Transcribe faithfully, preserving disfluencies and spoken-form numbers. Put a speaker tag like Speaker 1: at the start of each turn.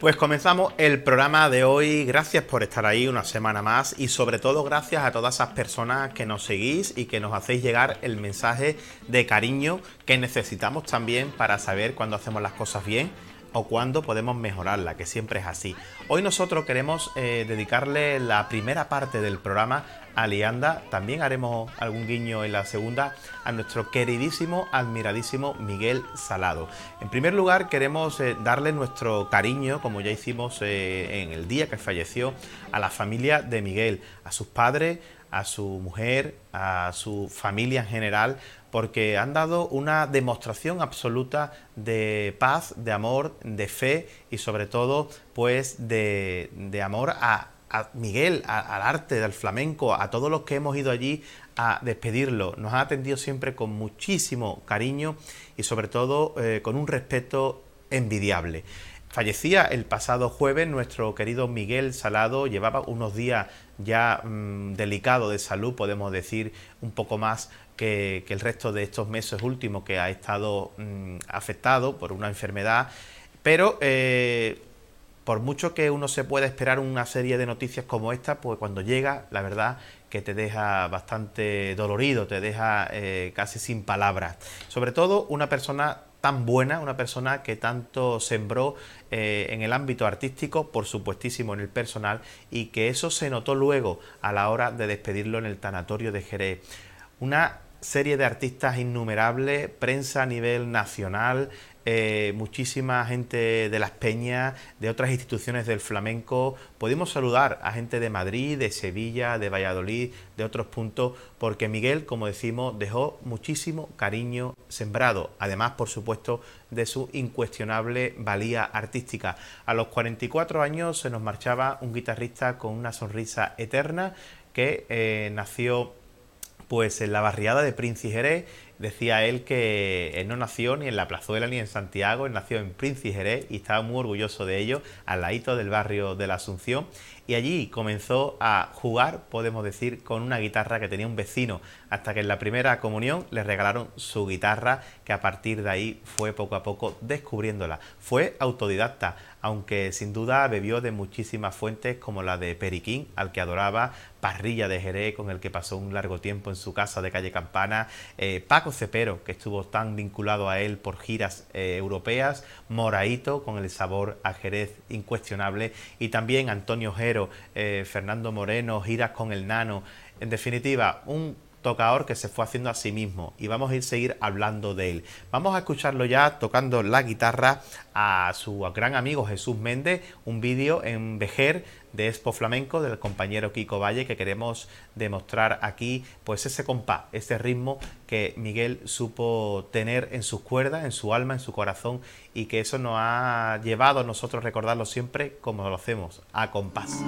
Speaker 1: Pues comenzamos el programa de hoy. Gracias por estar ahí una semana más y sobre todo gracias a todas esas personas que nos seguís y que nos hacéis llegar el mensaje de cariño que necesitamos también para saber cuándo hacemos las cosas bien o cuándo podemos mejorarla, que siempre es así. Hoy nosotros queremos eh, dedicarle la primera parte del programa a Lianda, también haremos algún guiño en la segunda, a nuestro queridísimo, admiradísimo Miguel Salado. En primer lugar queremos eh, darle nuestro cariño, como ya hicimos eh, en el día que falleció, a la familia de Miguel, a sus padres, a su mujer, a su familia en general, porque han dado una demostración absoluta de paz, de amor, de fe y sobre todo pues de, de amor a, a Miguel, a, al arte, al flamenco, a todos los que hemos ido allí a despedirlo. Nos ha atendido siempre con muchísimo cariño y sobre todo eh, con un respeto envidiable. Fallecía el pasado jueves nuestro querido Miguel Salado, llevaba unos días ya mmm, delicado de salud, podemos decir, un poco más que, que el resto de estos meses últimos que ha estado mmm, afectado por una enfermedad, pero eh, por mucho que uno se pueda esperar una serie de noticias como esta, pues cuando llega, la verdad que te deja bastante dolorido, te deja eh, casi sin palabras. Sobre todo una persona tan buena, una persona que tanto sembró eh, en el ámbito artístico, por supuestísimo en el personal, y que eso se notó luego a la hora de despedirlo en el tanatorio de Jerez. Una serie de artistas innumerables, prensa a nivel nacional, eh, muchísima gente de Las Peñas, de otras instituciones del flamenco. Pudimos saludar a gente de Madrid, de Sevilla, de Valladolid, de otros puntos, porque Miguel, como decimos, dejó muchísimo cariño sembrado, además, por supuesto, de su incuestionable valía artística. A los cuarenta y cuatro años se nos marchaba un guitarrista con una sonrisa eterna que eh, nació pues en la barriada de Princes y Jerez. Decía él que él no nació ni en la Plazuela ni en Santiago, él nació en Princes y Jerez y estaba muy orgulloso de ello, al ladito del barrio de la Asunción, y allí comenzó a jugar, podemos decir, con una guitarra que tenía un vecino, hasta que en la primera comunión le regalaron su guitarra, que a partir de ahí fue poco a poco descubriéndola. Fue autodidacta, aunque sin duda bebió de muchísimas fuentes como la de Periquín, al que adoraba, Parrilla de Jerez, con el que pasó un largo tiempo en su casa de calle Campana, eh, Paco Cepero, que estuvo tan vinculado a él por giras eh, europeas, Moraito, con el sabor a Jerez incuestionable, y también Antonio Jero, eh, Fernando Moreno, giras con el Nano. En definitiva, un tocador que se fue haciendo a sí mismo, y vamos a ir seguir hablando de él. Vamos a escucharlo ya tocando la guitarra a su gran amigo Jesús Méndez, un vídeo en Vejer de Expo Flamenco del compañero Kiko Valle, que queremos demostrar aquí pues ese compás, ese ritmo que Miguel supo tener en sus cuerdas, en su alma, en su corazón, y que eso nos ha llevado a nosotros recordarlo siempre como lo hacemos, a compás.